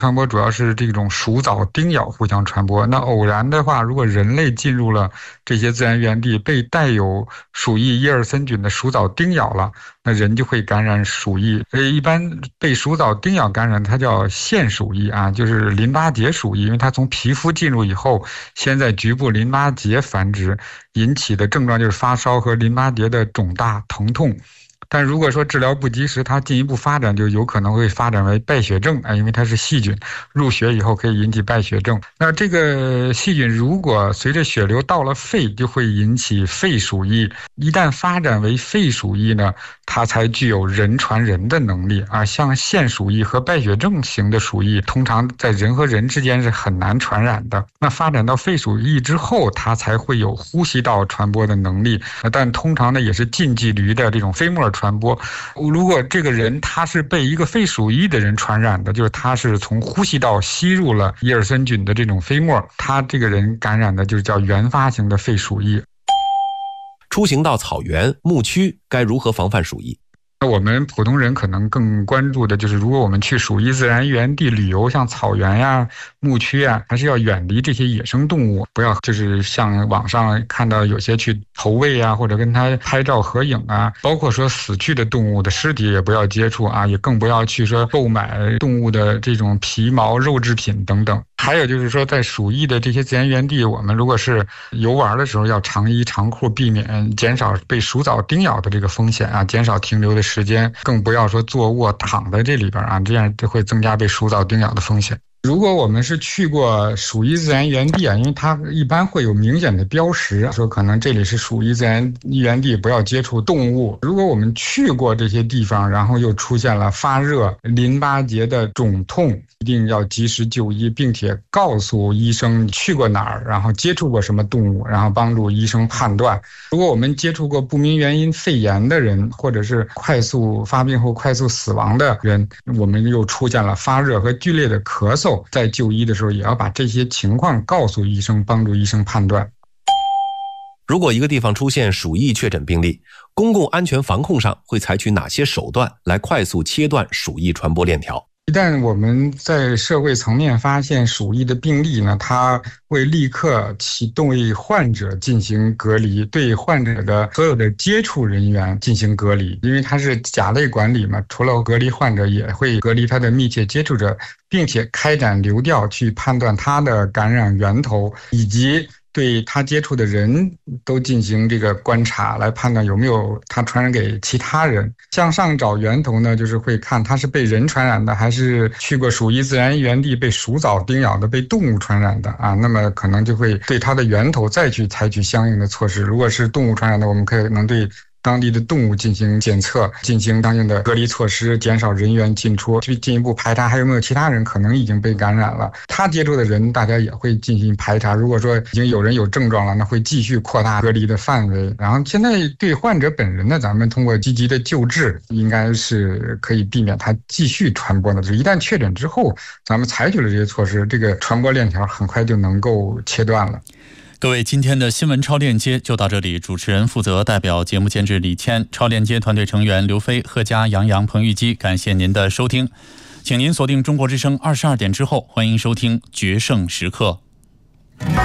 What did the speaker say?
传播主要是这种鼠藻叮咬互相传播。那偶然的话，如果人类进入了这些自然源地，被带有鼠疫耶尔森菌的鼠藻叮咬了，那人就会感染鼠疫。一般被鼠藻叮咬感染，它叫腺鼠疫啊，就是淋巴结鼠疫，因为它从皮肤进入以后，先在局部淋巴结繁殖，引起的症状就是发烧和淋巴结的肿大疼痛。但如果说治疗不及时，它进一步发展就有可能会发展为败血症啊，因为它是细菌，入血以后可以引起败血症。那这个细菌如果随着血流到了肺，就会引起肺鼠疫。一旦发展为肺鼠疫呢，它才具有人传人的能力啊。像腺鼠疫和败血症型的鼠疫，通常在人和人之间是很难传染的。那发展到肺鼠疫之后，它才会有呼吸道传播的能力，但通常呢也是近距离的这种飞沫传播。如果这个人他是被一个肺鼠疫的人传染的，就是他是从呼吸道吸入了耶尔森菌的这种飞沫，他这个人感染的就叫原发型的肺鼠疫。 出行到草原、牧区，该如何防范鼠疫？ 我们普通人可能更关注的就是，如果我们去鼠疫自然源地旅游，像草原呀、牧区呀，还是要远离这些野生动物，不要就是像网上看到有些去投喂啊，或者跟它拍照合影啊，包括说死去的动物的尸体也不要接触啊，也更不要去说购买动物的这种皮毛、肉制品等等。还有就是说，在鼠疫的这些自然源地，我们如果是游玩的时候，要长衣长裤，避免减少被鼠藻叮咬的这个风险啊，减少停留的时间，更不要说坐卧躺在这里边啊，这样就会增加被鼠藻叮咬的风险。如果我们是去过鼠疫自然源地啊，因为它一般会有明显的标识，说可能这里是鼠疫自然源地，不要接触动物。如果我们去过这些地方，然后又出现了发热、淋巴结的肿痛，一定要及时就医，并且告诉医生你去过哪儿，然后接触过什么动物，然后帮助医生判断。如果我们接触过不明原因肺炎的人，或者是快速发病后快速死亡的人，我们又出现了发热和剧烈的咳嗽，在就医的时候也要把这些情况告诉医生，帮助医生判断。 如果一个地方出现鼠疫确诊病例，公共安全防控上会采取哪些手段来快速切断鼠疫传播链条？ 一旦我们在社会层面发现鼠疫的病例呢，它会立刻启动为患者进行隔离，对患者的所有的接触人员进行隔离，因为它是甲类管理嘛，除了隔离患者，也会隔离他的密切接触者，并且开展流调去判断他的感染源头，以及对他接触的人都进行这个观察，来判断有没有他传染给其他人。向上找源头呢，就是会看他是被人传染的，还是去过鼠疫自然源地被鼠藻叮咬的，被动物传染的啊。那么可能就会对它的源头再去采取相应的措施。如果是动物传染的，我们可能对当地的动物进行检测，进行相应的隔离措施，减少人员进出，去进一步排查还有没有其他人可能已经被感染了。他接触的人，大家也会进行排查。如果说已经有人有症状了，那会继续扩大隔离的范围。然后现在对患者本人呢，咱们通过积极的救治，应该是可以避免他继续传播的。一旦确诊之后，咱们采取了这些措施，这个传播链条很快就能够切断了。 各位，今天的新闻超链接就到这里。主持人负责代表节目监制李谦，超链接团队成员刘飞、贺佳、杨洋、彭玉基，感谢您的收听。请您锁定中国之声22点之后，欢迎收听决胜时刻。